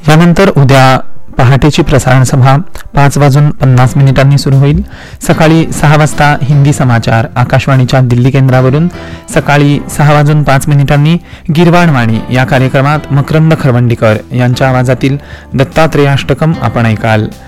यानंतर उद्या पहाटेची प्रसारण सभा 5:50 सुरू होईल. सकाळी 6 वाजता हिंदी समाचार आकाशवाणीच्या दिल्ली केंद्रावरून. सकाळी 6:05 गिरवाणवाणी या कार्यक्रमात मकरंद खरवंडीकर यांच्या आवाजातील दत्तात्रेयाष्टकम आपण ऐकाल.